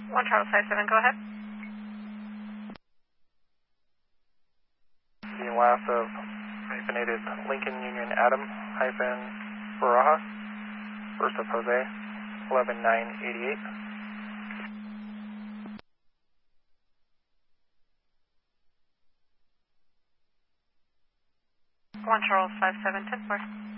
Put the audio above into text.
1 Charles 57, go ahead. The last of hyphenated Lincoln Union Adam hyphen Barajas. First of Jose, 11988. 1 Charles 57, 10-4.